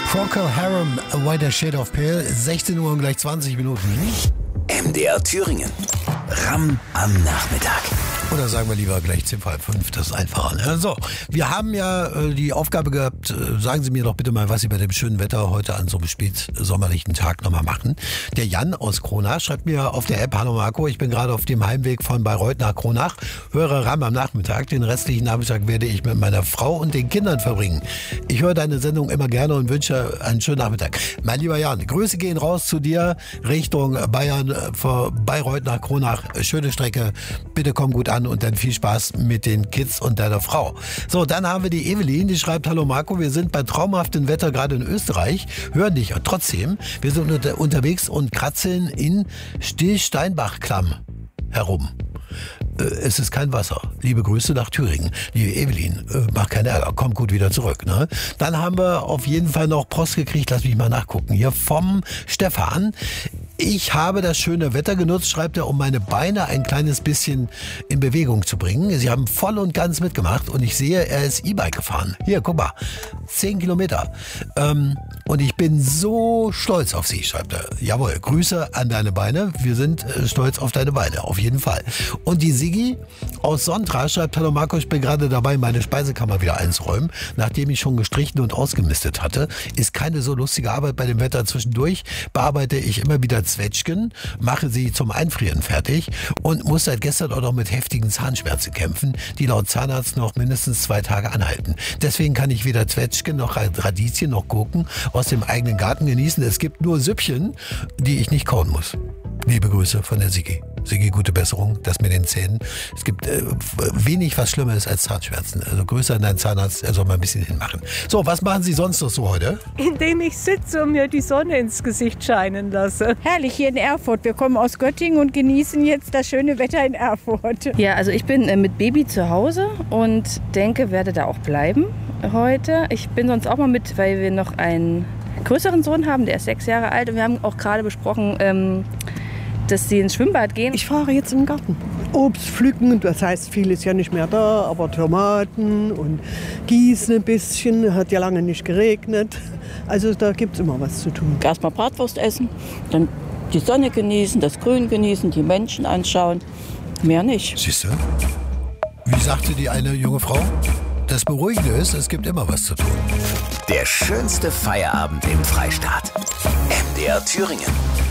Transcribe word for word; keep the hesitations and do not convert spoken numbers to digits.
Procol Harum, A Whiter Shade of Pale, sechzehn Uhr und gleich zwanzig Minuten. M D R Thüringen. Ramm am Nachmittag. Oder sagen wir lieber gleich zehn vor halb fünf, das ist einfacher. Ne? So, wir haben ja äh, die Aufgabe gehabt, äh, sagen Sie mir doch bitte mal, was Sie bei dem schönen Wetter heute an so einem spätsommerlichen Tag nochmal machen. Der Jan aus Kronach schreibt mir auf der App: Hallo Marco, ich bin gerade auf dem Heimweg von Bayreuth nach Kronach, höre Ramm am Nachmittag. Den restlichen Nachmittag werde ich mit meiner Frau und den Kindern verbringen. Ich höre deine Sendung immer gerne und wünsche einen schönen Nachmittag. Mein lieber Jan, Grüße gehen raus zu dir Richtung Bayern, von Bayreuth nach Kronach. Schöne Strecke, bitte komm gut an. Und dann viel Spaß mit den Kids und deiner Frau. So, dann haben wir die Evelyn, die schreibt: Hallo Marco, wir sind bei traumhaftem Wetter gerade in Österreich, hören dich trotzdem. Wir sind unter, unterwegs und kratzeln in Stillsteinbach-Klamm herum. Äh, es ist kein Wasser. Liebe Grüße nach Thüringen. Liebe Evelyn, äh, mach keinen Ärger, komm gut wieder zurück. Ne? Dann haben wir auf jeden Fall noch Post gekriegt, lass mich mal nachgucken, hier vom Stefan. Ich habe das schöne Wetter genutzt, schreibt er, um meine Beine ein kleines bisschen in Bewegung zu bringen. Sie haben voll und ganz mitgemacht und ich sehe, er ist E-Bike gefahren. Hier, guck mal, zehn Kilometer. Ähm, und ich bin so stolz auf Sie, schreibt er. Jawohl, Grüße an deine Beine. Wir sind äh, stolz auf deine Beine, auf jeden Fall. Und die Sigi aus Sontra schreibt: Hallo Marco, ich bin gerade dabei, meine Speisekammer wieder einzuräumen. Nachdem ich schon gestrichen und ausgemistet hatte, ist keine so lustige Arbeit bei dem Wetter. Zwischendurch bearbeite ich immer wieder Zwetschgen, mache sie zum Einfrieren fertig und muss seit gestern auch noch mit heftigen Zahnschmerzen kämpfen, die laut Zahnarzt noch mindestens zwei Tage anhalten. Deswegen kann ich weder Zwetschgen noch Radieschen noch Gurken aus dem eigenen Garten genießen. Es gibt nur Süppchen, die ich nicht kauen muss. Liebe Grüße von der Sigi. Sigi, gute Besserung, das mit den Zähnen. Es gibt äh, wenig, was schlimmer ist als Zahnschmerzen. Also Grüße an deinen Zahnarzt, er soll mal ein bisschen hinmachen. So, was machen Sie sonst noch so heute? Indem ich sitze und mir die Sonne ins Gesicht scheinen lasse. Herrlich hier in Erfurt. Wir kommen aus Göttingen und genießen jetzt das schöne Wetter in Erfurt. Ja, also ich bin äh, mit Baby zu Hause und denke, werde da auch bleiben heute. Ich bin sonst auch mal mit, weil wir noch einen größeren Sohn haben, der ist sechs Jahre alt. Und wir haben auch gerade besprochen, ähm, dass sie ins Schwimmbad gehen. Ich fahre jetzt im Garten. Obst pflücken, das heißt, viel ist ja nicht mehr da, aber Tomaten und gießen ein bisschen, hat ja lange nicht geregnet. Also da gibt es immer was zu tun. Erstmal Bratwurst essen, dann die Sonne genießen, das Grün genießen, die Menschen anschauen, mehr nicht. Siehst du? Wie sagte die eine junge Frau? Das Beruhigende ist, es gibt immer was zu tun. Der schönste Feierabend im Freistaat. M D R Thüringen.